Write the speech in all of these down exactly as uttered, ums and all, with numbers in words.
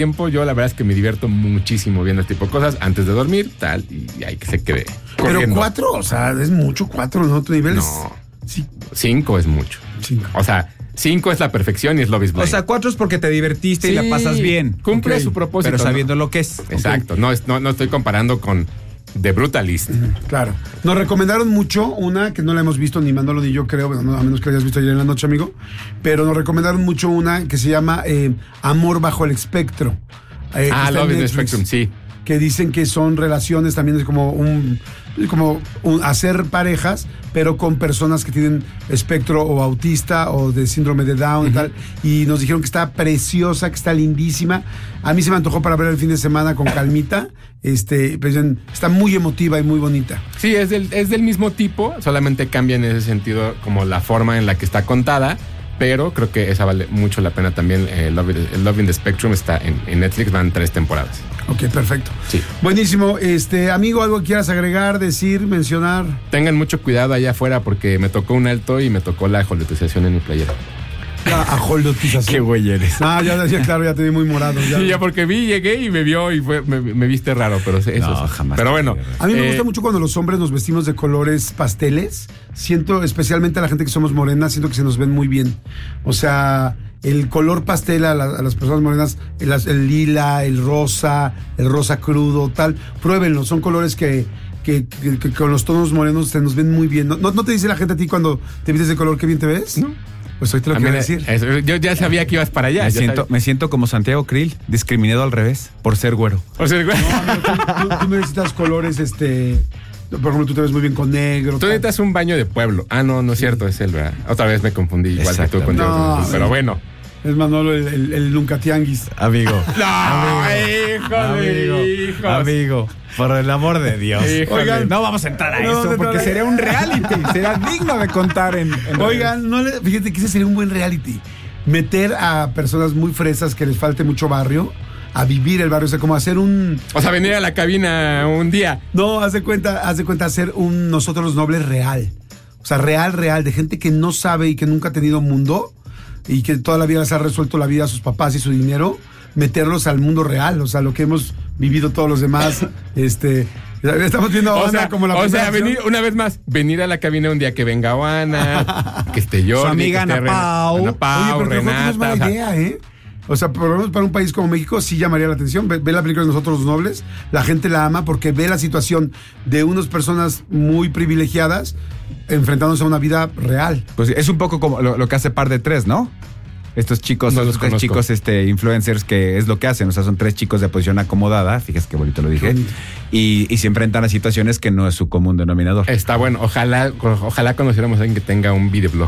tiempo, yo la verdad es que me divierto muchísimo viendo este tipo de cosas antes de dormir, tal, y hay que se quede corriendo. Pero cuatro, o sea, es mucho cuatro, ¿no? Tu nivel No, sí. cinco es mucho. Cinco. O sea, cinco es la perfección y es Love is Blind. O sea, cuatro es porque te divertiste Sí, y la pasas bien. cumple Ok. su propósito, Pero sabiendo ¿no? lo que es. Exacto, no, es, no, no estoy comparando con The Brutalist. Claro. Nos recomendaron mucho una que no la hemos visto ni Manolo ni yo creo, bueno, no, a menos que la hayas visto ayer en la noche, amigo. Pero nos recomendaron mucho una que se llama eh, Amor bajo el espectro. Eh, Ah, está en Love in the Netflix, Spectrum, sí. Que dicen que son relaciones también es como un como un, hacer parejas, pero con personas que tienen espectro o autista o de síndrome de Down y tal. Y nos dijeron que está preciosa, que está lindísima. A mí se me antojó para ver el fin de semana con calmita. Este, pues, está muy emotiva y muy bonita. Sí, es del, es del mismo tipo, solamente cambia en ese sentido como la forma en la que está contada, pero creo que esa vale mucho la pena también. Eh, Love, Love in the Spectrum está en, en Netflix, van tres temporadas. Ok, perfecto. Sí. Buenísimo. Este, amigo, ¿algo que quieras agregar, decir, mencionar? Tengan mucho cuidado allá afuera porque me tocó un alto y me tocó la ajolotización en mi playera. La ajolotización. Qué güey eres. Ah, ya, ya, claro, ya te vi muy morado. Ya. Sí, ya porque vi, llegué y me vio y fue, me, me viste raro, pero eso No, sí. jamás. Pero bueno. A mí me eh, gusta mucho cuando los hombres nos vestimos de colores pasteles. Siento, especialmente a la gente que somos morenas, siento que se nos ven muy bien. O sea, el color pastel a, la, a las personas morenas, el, el lila, el rosa, el rosa crudo, tal. Pruébenlo, son colores que, que, que, que con los tonos morenos se nos ven muy bien. ¿No, no, no te dice la gente a ti cuando te vistes de color qué bien te ves? No. Pues hoy te lo a mí quiero me- decir. eso, yo ya sabía que ibas para allá. Me ya siento, sabía. me siento como Santiago Krill, discriminado al revés, por ser güero. O sea, güey, No, amigo, tú, tú- tú necesitas colores, este... Por ejemplo, tú te ves muy bien con negro. tú tal. necesitas un baño de pueblo. Ah, no, no es cierto, es el, ¿verdad? Otra vez me confundí, igual que tú con Exactamente. Dios. No, pero sí. bueno. Es Manolo, el, el, el nunca tianguis. Amigo. No, hijo Amigo. de hijos. Amigo. Por el amor de Dios. Híjole. Oigan, no vamos a entrar a No, eso no, porque no, sería un reality. Será digno de contar en. en Oigan, no le, fíjate que ese sería un buen reality. Meter a personas muy fresas que les falte mucho barrio a vivir el barrio, o sea, como hacer un... O sea, venir a la cabina un día. No, haz de cuenta, haz de cuenta hacer un Nosotros los Nobles real. O sea, real, real, de gente que no sabe y que nunca ha tenido mundo y que toda la vida les ha resuelto la vida a sus papás y su dinero, meterlos al mundo real, o sea, lo que hemos vivido todos los demás, este... Estamos viendo a O Ana sea, como la o primera sea opción. venir, una vez más, venir a la cabina un día que venga Oana, que esté yo, Su amiga Ana Pau. Oye, Ana Pau, pero creo que no Renata. es mala o sea, idea, ¿eh? O sea, por lo menos para un país como México sí llamaría la atención. Ve, ve la película de Nosotros los Nobles, la gente la ama porque ve la situación de unas personas muy privilegiadas enfrentándose a una vida real. Pues es un poco como lo, lo que hace Par de Tres, ¿no? Estos chicos, No los estos tres conozco. chicos este, influencers que es lo que hacen. O sea, son tres chicos de posición acomodada. Fíjate qué bonito lo dije. Qué bonito. Y, y se enfrentan a situaciones que no es su común denominador. Está bueno, ojalá, ojalá conociéramos a alguien que tenga un videoblog.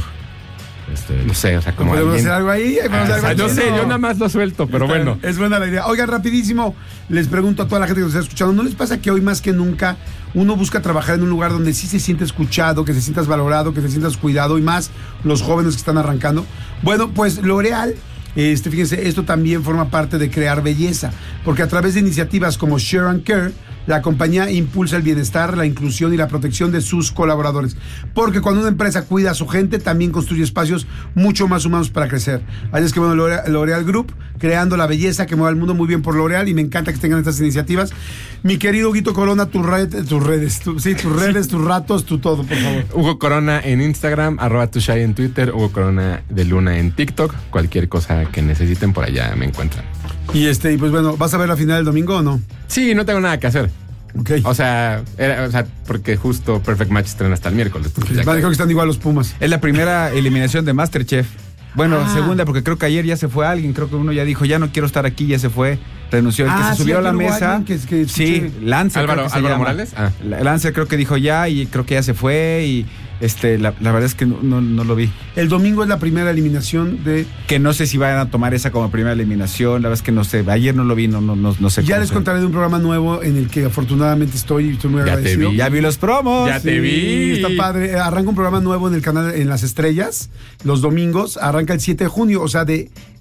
Este, no sé, o sea, como ¿Podemos alguien... hacer algo ahí? ¿Podemos Ah, hacer o sea, algo yo así? sé, No. yo nada más lo suelto, pero Está bueno. bien, es buena la idea. Oigan, rapidísimo, les pregunto a toda la gente que nos está escuchando, ¿no les pasa que hoy más que nunca uno busca trabajar en un lugar donde sí se siente escuchado, que te sientas valorado, que te sientas cuidado y más los jóvenes que están arrancando? Bueno, pues L'Oreal, este, fíjense, esto también forma parte de crear belleza, porque a través de iniciativas como Share and Care, la compañía impulsa el bienestar, la inclusión y la protección de sus colaboradores. Porque cuando una empresa cuida a su gente, también construye espacios mucho más humanos para crecer. Así es que, bueno, L'Oreal, L'Oreal Group, creando la belleza que mueve al mundo, muy bien por L'Oreal, y me encanta que tengan estas iniciativas. Mi querido Huguito Corona, tus redes, tus redes, tu, sí, tus redes, tus ratos, tu todo, por favor. Hugo Corona en Instagram, arroba tushai en Twitter, Hugo Corona de Luna en TikTok. Cualquier cosa que necesiten por allá me encuentran. Y este, y pues bueno, ¿vas a ver la final del domingo o no? Sí, no tengo nada que hacer. Ok. O sea, era, o sea porque justo Perfect Match estrena hasta el miércoles. entonces ya Vale, que- creo que están igual los Pumas. Es la primera eliminación de MasterChef. Bueno, Ah. segunda, porque creo que ayer ya se fue alguien. Creo que uno ya dijo, ya no quiero estar aquí, ya se fue. Renunció. El que Ah, se sí, subió a la aquí hubo mesa. alguien que- que sí, escuché. Lance. Álvaro- creo que se Álvaro llama. Morales. Ah. Lance creo que dijo ya y creo que ya se fue. Y este la, la verdad es que no, no, no lo vi. El domingo es la primera eliminación de... Que no sé si vayan a tomar esa como primera eliminación. La verdad es que no sé. Ayer no lo vi, no, no, no, no sé. Ya cómo les se- contaré de un programa nuevo en el que afortunadamente estoy y estoy muy Ya te agradecido. vi. Ya vi los promos. Ya te vi. Está padre. Arranca un programa nuevo en el canal En las Estrellas, los domingos. Arranca el siete de junio, o sea, de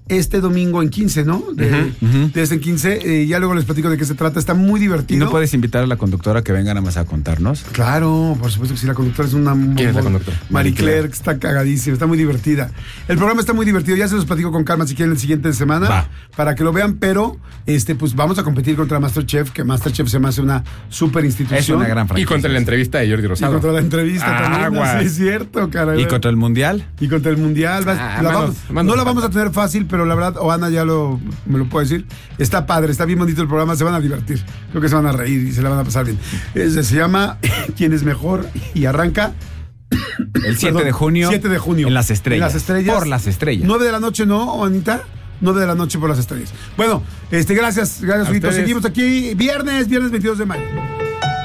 este domingo en quince, ¿no? De, Uh-huh, uh-huh. de este en quince. Eh, ya luego les platico de qué se trata. Está muy ¿Y divertido. no puedes invitar a la conductora que venga nada más a contarnos? Claro, por supuesto que sí. La conductora es una... ¿Quién es la conductora? Marie Claire, que está cagadísima. Está muy divertida. El programa está muy divertido. Ya se los platico con calma si quieren el siguiente semana. Va. Para que lo vean. Pero, este, pues vamos a competir contra Masterchef, que Masterchef se me hace una super institución. Es una gran Y franquicia. contra la entrevista de Jordi Y Rosado. contra la entrevista también. Aguas. Sí, es cierto, caray. ¿Y contra el Mundial? Y contra el Mundial. vas- Ah, la manos- vamos- manos no la de vamos a falta. tener fácil, pero la verdad, o Ana ya lo, me lo puede decir. Está padre, está bien bonito el programa, se van a divertir. Creo que se van a reír y se la van a pasar bien. Es- se llama ¿Quién es mejor? Y arranca El siete Perdón, de junio. siete de junio. En las estrellas. En las estrellas. Por las estrellas. nueve de la noche, ¿no, Anita? nueve de la noche por las estrellas. Bueno, este, gracias, gracias, A Huguito. ustedes. Seguimos aquí viernes, viernes veintidós de mayo.